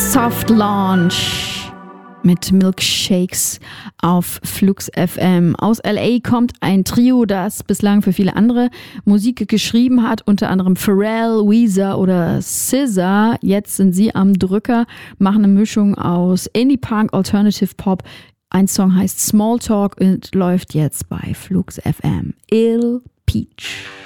Soft Launch mit Milkshakes auf Flux FM. Aus LA kommt ein Trio, das bislang für viele andere Musik geschrieben hat, unter anderem Pharrell, Weezer oder SZA. Jetzt sind sie am Drücker, machen eine Mischung aus Indie-Punk, Alternative Pop. Ein Song heißt Small Talk und läuft jetzt bei Flux FM. Il Peach.